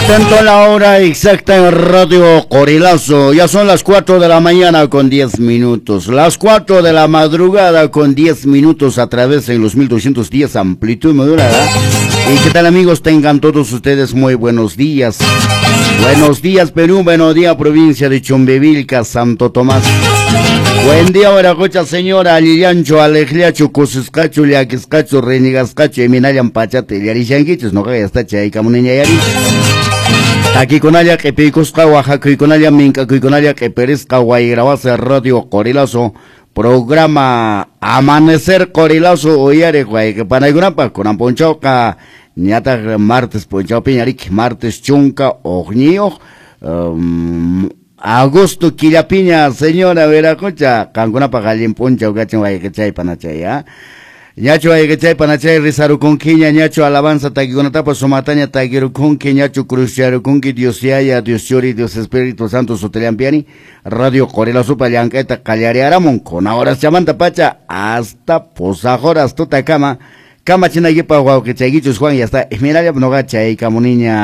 Atento a la hora exacta en Radio Corilazo. Ya son las 4 de la mañana con 10 minutos. Las 4 de la madrugada con 10 minutos a través de los 1210 amplitud modulada. ¿Y qué tal, amigos? Tengan todos ustedes muy buenos días. Buenos días, Perú. Buenos días, provincia de Chumbevilca, Santo Tomás. Buen día, Veracocha, señora Liliancho, Alejliacho, Cosiscacho, Liaquiscacho, Renigascacho, Eminayan Pachate, Liarishanquichos, no que ya está chay, Camuneña Yari. Aquí con allá que Picosca, Oaxaca, y con allá Minca, y con allá que Perezca, Guayrabase, Radio Corilazo, programa Amanecer Corilazo, Oyare, Guay, que para alguna pa, con Amponchoca, Niata, martes, Ponchao Piñaric, martes, Chunca, Oñío, Agosto Quillapiña, señora Veracocha, Cancuna Pagalín Poncha, Gachan Guayquechay Panachaya, Ñacho Guayquechay Panachay, Rizaru Conquiña, Ñacho Alabanza, Taquigonatapa, Somataña, Taguero Conqui, Ñacho Cruciaro Conqui, Dios Yaya, Dios Chori, Dios Espíritu Santo, Soteliampiani, Radio Corilazo Payanqueta, Callari Aramón, con ahora Chamanta Pacha, hasta Posajoras, Tutacama, Cama China Yepa, Guauquechaguichos, Juan, y hasta Esmeralda Nogacha y Camuniña.